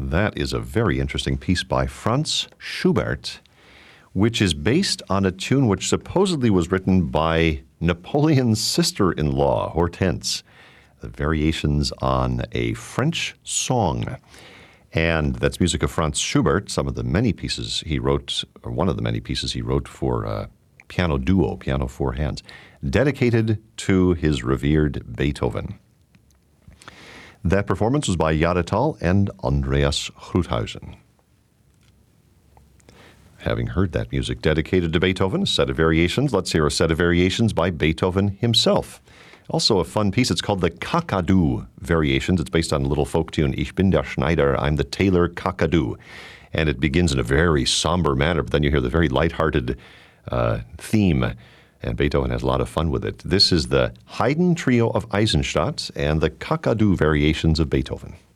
That is a very interesting piece by Franz Schubert, which is based on a tune which supposedly was written by Napoleon's sister-in-law, Hortense. The variations on a French song. And that's music of Franz Schubert, some of the many pieces he wrote, or one of the many pieces he wrote for piano duo, piano four hands, dedicated to his revered Beethoven. That performance was by Jahretal and Andreas Gruthuysen. Having heard that music dedicated to Beethoven, a set of variations, let's hear a set of variations by Beethoven himself. Also a fun piece. It's called the Kakadu Variations. It's based on a little folk tune, Ich bin der Schneider, I'm the tailor Kakadu. And it begins in a very somber manner, but then you hear the very lighthearted theme, and Beethoven has a lot of fun with it. This is the Haydn Trio of Eisenstadt and the Kakadu Variations of Beethoven.